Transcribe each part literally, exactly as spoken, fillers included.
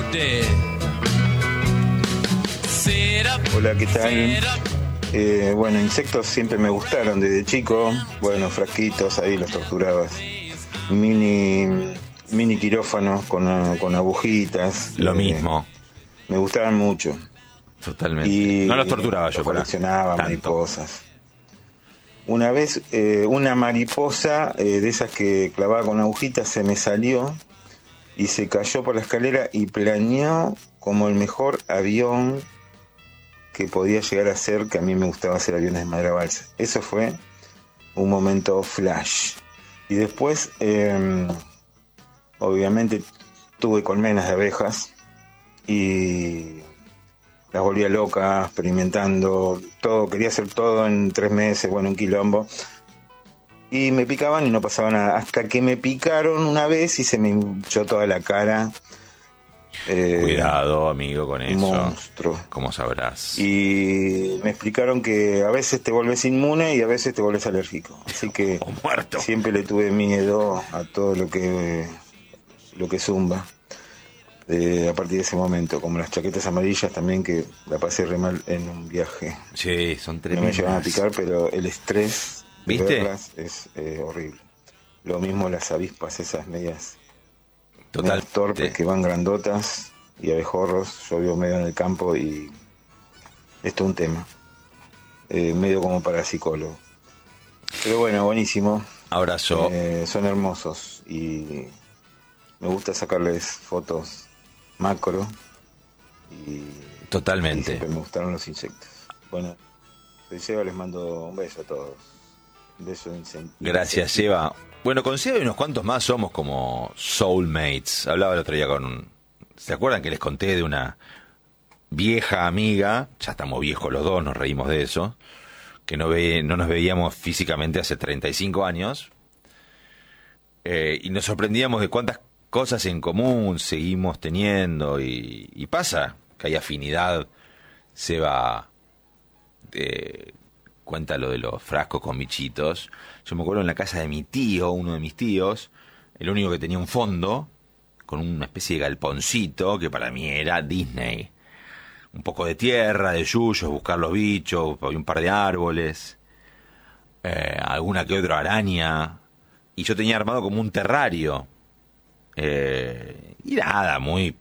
Hola, ¿qué tal? Eh, bueno, insectos siempre me gustaron desde chico. Bueno, frasquitos, ahí los torturabas. Mini, mini quirófanos con, con agujitas. Lo eh, mismo. Me gustaban mucho. Totalmente. Y No los torturaba los yo, para coleccionaba tanto. mariposas. Una vez eh, una mariposa eh, de esas que clavaba con agujitas se me salió y se cayó por la escalera y planeó como el mejor avión que podía llegar a ser, que a mí me gustaba hacer aviones de madera balsa. Eso fue un momento flash. Y después, eh, obviamente, tuve colmenas de abejas y las volvía loca, experimentando todo, quería hacer todo en tres meses, bueno, un quilombo. Y me picaban y no pasaba nada, hasta que me picaron una vez y se me hinchó toda la cara. Eh, Cuidado, amigo, con eso. Monstruo. Como sabrás. Y me explicaron que a veces te vuelves inmune y a veces te vuelves alérgico. Así que O muerto. siempre le tuve miedo a todo lo que lo que zumba. Eh, a partir de ese momento, como las chaquetas amarillas también, que la pasé re mal en un viaje. Sí, son No me tremendas. llevan a picar, pero el estrés de ¿Viste? verlas es eh, horrible. Lo mismo las avispas, esas medias Total. medias torpes que van grandotas, y abejorros. Yo vivo medio en el campo y esto es un tema. Eh, medio como para psicólogo. Pero bueno, buenísimo. Abrazo. Eh, son hermosos y me gusta sacarles fotos macro y, y Totalmente. siempre me gustaron los insectos. Bueno, soy Seba, les mando un beso a todos. Un beso insecto. Gracias, Seba. Bueno, con Seba y unos cuantos más somos como soulmates. Hablaba el otro día con un... ¿Se acuerdan que les conté de una vieja amiga? Ya estamos viejos los dos, nos reímos de eso. Que no, ve, no nos veíamos físicamente hace treinta y cinco años. Eh, y nos sorprendíamos de cuántas cosas en común seguimos teniendo. Y, y pasa que hay afinidad. Seba eh, cuenta lo de los frascos con bichitos. Yo me acuerdo en la casa de mi tío, uno de mis tíos, el único que tenía un fondo con una especie de galponcito que para mí era Disney. Un poco de tierra, de yuyos, buscar los bichos, había un par de árboles, eh, alguna que otra araña, y yo tenía armado como un terrario. Eh, y nada, muy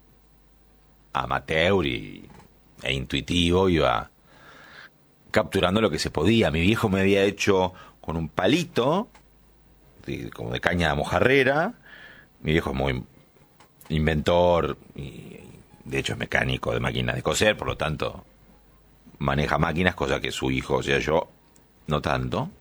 amateur y, e intuitivo, iba capturando lo que se podía. Mi viejo me había hecho con un palito, de, como de caña de mojarrera. Mi viejo es muy inventor y de hecho es mecánico de máquinas de coser, por lo tanto maneja máquinas, cosa que su hijo, o sea, yo, no tanto.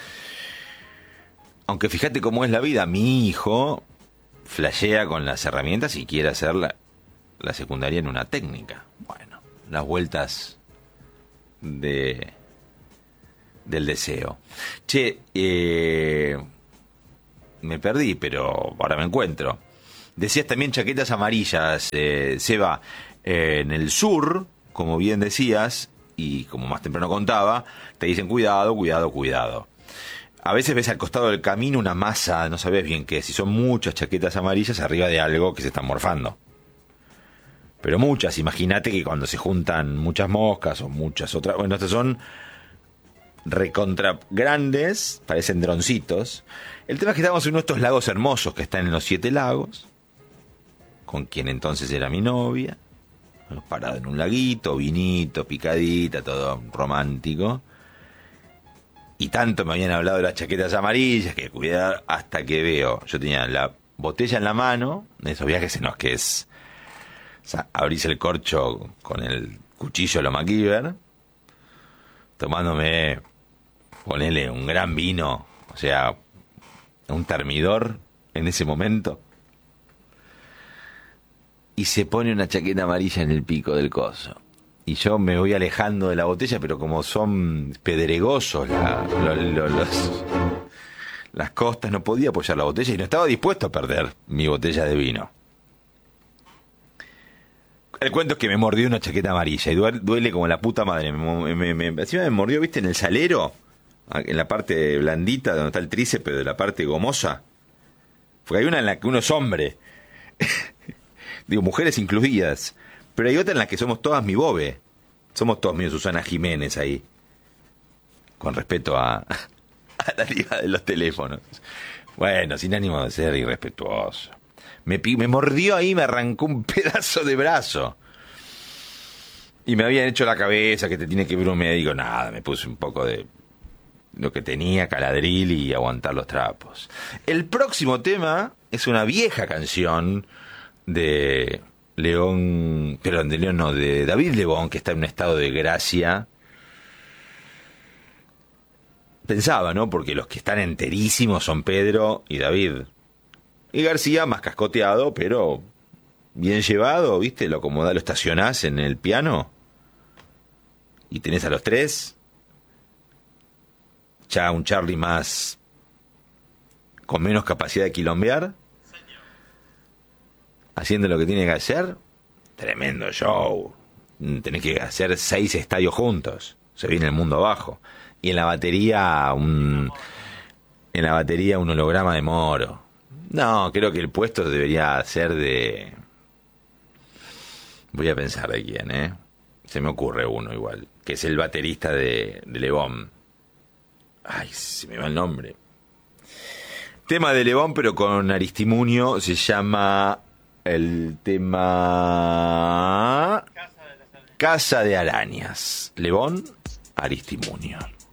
Aunque fíjate cómo es la vida, mi hijo flashea con las herramientas y quiere hacer la, la secundaria en una técnica. Bueno, las vueltas de del deseo. Che, eh, me perdí, pero ahora me encuentro. Decías también chaquetas amarillas, eh, Seba, eh, en el sur, como bien decías, y como más temprano contaba, te dicen cuidado, cuidado, cuidado. A veces ves al costado del camino una masa, no sabes bien qué, si son muchas chaquetas amarillas arriba de algo que se están morfando. Pero muchas, imagínate que cuando se juntan muchas moscas o muchas otras, bueno, estas son recontra grandes, parecen droncitos. El tema es que estamos en uno de estos lagos hermosos que están en los Siete Lagos, con quien entonces era mi novia, parado en un laguito, vinito, picadita, todo romántico. Y tanto me habían hablado de las chaquetas amarillas, que cuidado, hasta que veo, yo tenía la botella en la mano, de esos viajes en los que es, o sea, abrís el corcho con el cuchillo lo MacGyver, tomándome, ponele un gran vino, o sea, un termidor en ese momento, y se pone una chaqueta amarilla en el pico del coso. Y yo me voy alejando de la botella, pero como son pedregosos la, lo, lo, los, las costas, no podía apoyar la botella y no estaba dispuesto a perder mi botella de vino. El cuento es que me mordió una chaqueta amarilla y duele, duele como la puta madre. Me, me, me, encima me mordió, ¿viste? En el salero, en la parte blandita, donde está el tríceps, de la parte gomosa. Porque hay una en la que uno es hombre. Digo, mujeres incluidas. Pero hay otra en la que somos todas mi bobe. Somos todos míos Susana Jiménez ahí. Con respeto a, a la liga de los teléfonos. Bueno, sin ánimo de ser irrespetuoso. Me, me mordió ahí, me arrancó un pedazo de brazo. Y me habían hecho la cabeza que te tiene que ver un médico. Nada, me puse un poco de lo que tenía, caladril y aguantar los trapos. El próximo tema es una vieja canción de León, perdón, de León no, de David Lebón, que está en un estado de gracia. Pensaba, ¿no? Porque los que están enterísimos son Pedro y David. Y García más cascoteado, pero bien llevado, ¿viste? Lo acomodás, lo estacionás en el piano y tenés a los tres. Ya un Charlie más con menos capacidad de quilombear, haciendo lo que tiene que hacer. Tremendo show. Tenés que hacer seis estadios juntos. Se viene el mundo abajo. Y en la batería un en la batería un holograma de Moro. No, creo que el puesto debería ser de... Voy a pensar de quién, ¿eh? Se me ocurre uno igual, que es el baterista de, de Lebón. Ay, se me va el nombre. Tema de Lebón, pero con Aristimuño. Se llama el tema Casa de, Casa de Arañas. Lebón, Aristimuño.